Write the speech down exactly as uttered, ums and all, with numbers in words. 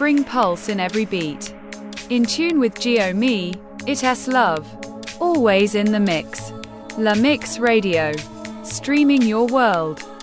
spring pulse in every beat. In tune with Gio Me, it has love. Always in the mix. La Mix Radio. Streaming your world.